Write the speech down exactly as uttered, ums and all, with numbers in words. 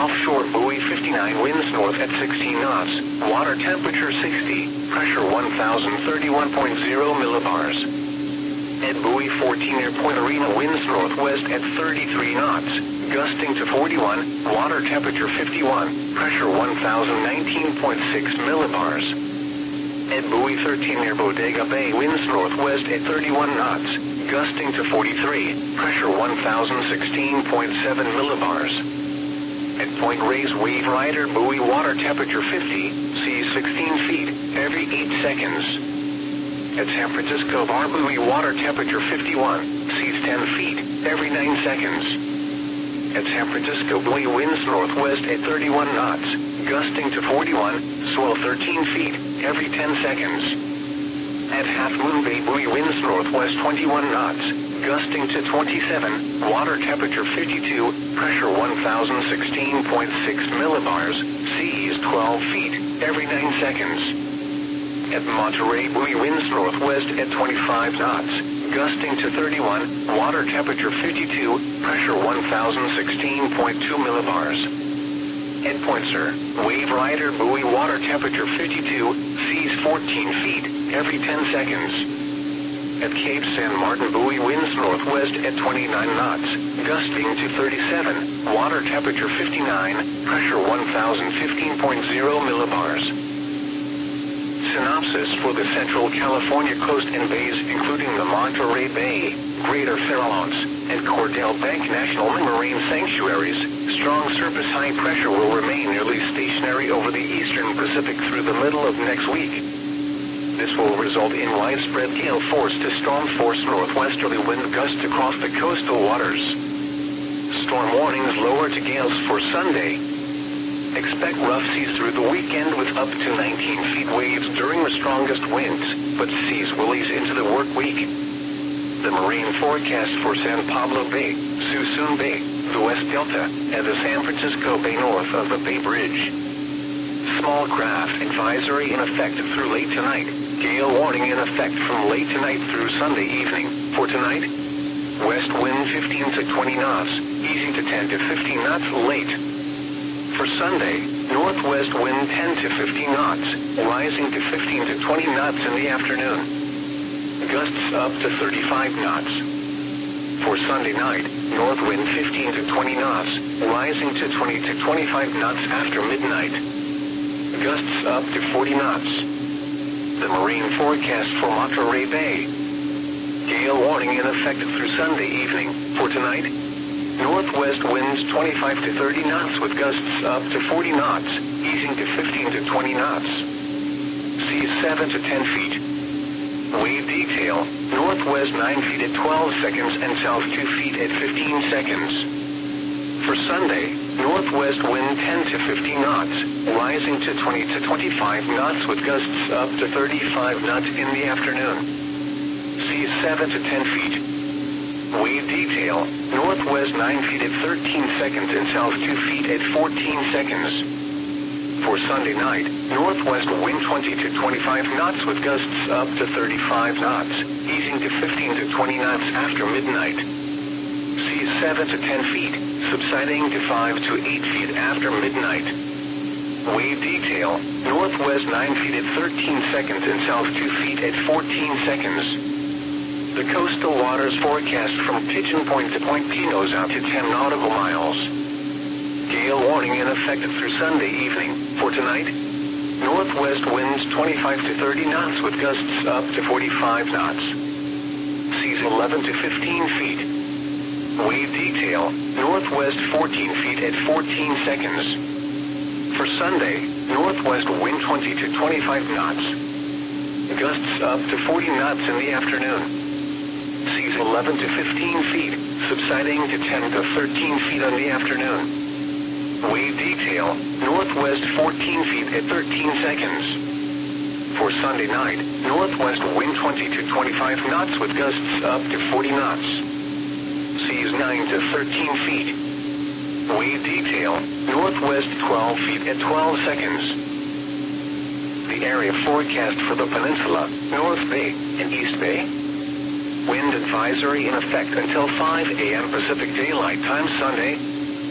offshore buoy fifty-nine, winds north at sixteen knots, water temperature sixty, pressure one thousand thirty-one point zero millibars. At buoy fourteen near Point Arena, winds northwest at thirty-three knots, gusting to forty-one, water temperature fifty-one, pressure one thousand nineteen point six millibars. At buoy thirteen near Bodega Bay, winds northwest at thirty-one knots, gusting to forty-three, pressure one thousand sixteen point seven millibars. At Point Reyes, wave rider buoy, water temperature fifty, seas sixteen feet, every eight seconds. At San Francisco Bar buoy, water temperature fifty-one, seas ten feet, every nine seconds. At San Francisco buoy, winds northwest at thirty-one knots, gusting to forty-one, swell thirteen feet, every ten seconds. At Half Moon Bay buoy, winds northwest twenty-one knots, gusting to twenty-seven, water temperature fifty-two, pressure one thousand sixteen point six millibars, seas twelve feet, every nine seconds. At Monterey buoy, winds northwest at twenty-five knots, gusting to thirty-one, water temperature fifty-two, pressure one thousand sixteen point two millibars. At Point Sur, wave rider buoy, water temperature fifty-two, seas fourteen feet, every ten seconds. At Cape San Martin buoy, winds northwest at twenty-nine knots, gusting to thirty-seven, water temperature fifty-nine, pressure one thousand fifteen point zero millibars. Synopsis for the Central California coast and bays, including the Monterey Bay, Greater Farallones, and Cordell Bank National Marine Sanctuaries. Strong surface high pressure will remain nearly stationary over the eastern Pacific through the middle of next week. This will result in widespread gale force to storm force northwesterly wind gusts across the coastal waters. Storm warnings lower to gales for Sunday. Expect rough seas through the weekend with up to nineteen feet waves during the strongest winds, but seas will ease into the work week. The marine forecast for San Pablo Bay, Suisun Bay, the West Delta, and the San Francisco Bay north of the Bay Bridge. Small craft advisory in effect through late tonight. Gale warning in effect from late tonight through Sunday evening. For tonight, west wind fifteen to twenty knots, easing to ten to fifteen knots late. For Sunday, northwest wind ten to fifteen knots, rising to fifteen to twenty knots in the afternoon. Gusts up to thirty-five knots. For Sunday night, north wind fifteen to twenty knots, rising to twenty to twenty-five knots after midnight. Gusts up to forty knots. The marine forecast for Monterey Bay. Gale warning in effect through Sunday evening. For tonight, northwest winds twenty-five to thirty knots with gusts up to forty knots, easing to fifteen to twenty knots. Seas seven to ten feet. Wave detail, northwest nine feet at twelve seconds and south two feet at fifteen seconds. For Sunday, northwest wind ten to fifteen knots, rising to twenty to twenty-five knots with gusts up to thirty-five knots in the afternoon. Seas seven to ten feet. Wave detail, northwest nine feet at thirteen seconds and south two feet at fourteen seconds. For Sunday night, northwest wind twenty to twenty-five knots with gusts up to thirty-five knots, easing to fifteen to twenty knots after midnight. Seas seven to ten feet, subsiding to five to eight feet after midnight. Wave detail, northwest nine feet at thirteen seconds and south two feet at fourteen seconds. The coastal waters forecast from Pigeon Point to Point Pinos out to ten nautical miles. Gale warning in effect through Sunday evening. For tonight, northwest winds twenty-five to thirty knots with gusts up to forty-five knots. Seas eleven to fifteen feet. Wave detail, northwest fourteen feet at fourteen seconds. For Sunday, northwest wind twenty to twenty-five knots. Gusts up to forty knots in the afternoon. Seas eleven to fifteen feet, subsiding to ten to thirteen feet in the afternoon. Wave detail, northwest fourteen feet at thirteen seconds. For Sunday night, northwest wind twenty to twenty-five knots with gusts up to forty knots. Seas nine to thirteen feet. Wave detail, northwest twelve feet at twelve seconds. The area forecast for the peninsula, North Bay, and East Bay. Wind advisory in effect until five A M Pacific Daylight Time Sunday,